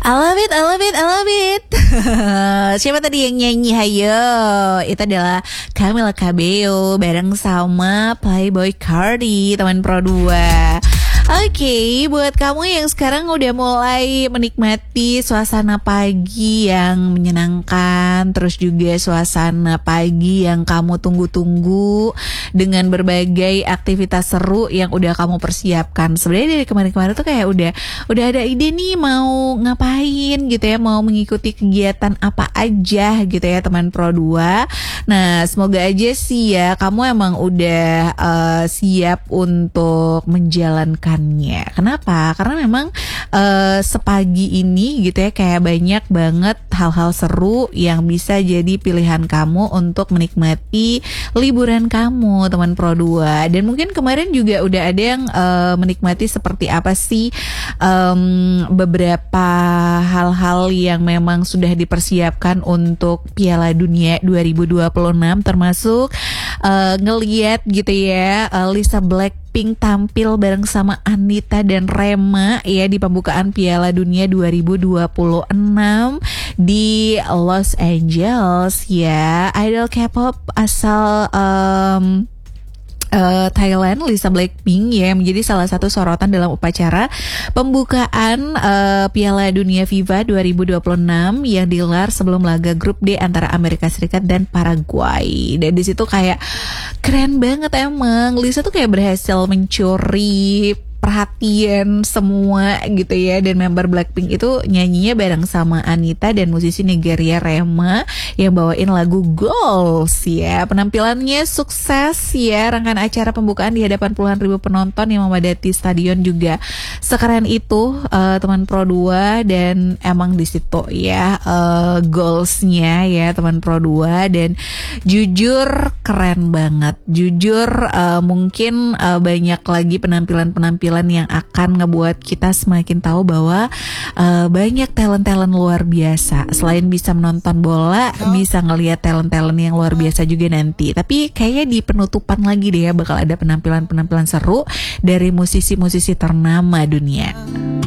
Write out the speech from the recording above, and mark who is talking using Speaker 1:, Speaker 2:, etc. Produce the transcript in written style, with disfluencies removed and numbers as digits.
Speaker 1: I love it, I love it, I love it. Siapa tadi yang nyanyi? Hayo, itu adalah Camila Cabello bareng sama Playboy Cardi, teman Pro 2. Oke, buat kamu yang sekarang udah mulai menikmati suasana pagi yang menyenangkan, terus juga suasana pagi yang kamu tunggu-tunggu dengan berbagai aktivitas seru yang udah kamu persiapkan. Sebenarnya dari kemarin-kemarin tuh kayak udah ada ide nih mau ngapain gitu ya, mau mengikuti kegiatan apa aja gitu ya teman Pro 2. Nah, semoga aja sih ya kamu emang udah siap untuk menjalankan. Kenapa? Karena memang sepagi ini gitu ya kayak banyak banget hal-hal seru yang bisa jadi pilihan kamu untuk menikmati liburan kamu teman Pro 2. Dan mungkin kemarin juga udah ada yang menikmati seperti apa sih beberapa hal-hal yang memang sudah dipersiapkan untuk Piala Dunia 2026, termasuk ngeliat gitu ya Lisa Blackpink tampil bareng sama Anita dan Rema ya di pembukaan Piala Dunia 2026 di Los Angeles ya. Idol K-pop asal Thailand, Lisa Blackpink ya menjadi salah satu sorotan dalam upacara pembukaan Piala Dunia FIFA 2026 yang digelar sebelum laga grup D antara Amerika Serikat dan Paraguay. Dan di situ kayak keren banget emang. Lisa tuh kayak berhasil mencuri perhatian semua gitu ya. Dan member Blackpink itu nyanyinya bareng sama Anita dan musisi Nigeria Rema yang bawain lagu Goals ya. Penampilannya sukses ya. Rangkaian acara pembukaan di hadapan puluhan ribu penonton yang memadati stadion juga sekeren itu teman Pro 2. Dan emang di situ ya goalsnya ya teman Pro 2. Dan jujur keren banget. Jujur mungkin banyak lagi penampilan-penampilan yang akan ngebuat kita semakin tahu bahwa banyak talent-talent luar biasa. Selain bisa menonton bola, bisa ngelihat talent-talent yang luar biasa juga nanti. Tapi kayaknya di penutupan lagi deh ya bakal ada penampilan-penampilan seru dari musisi-musisi ternama dunia.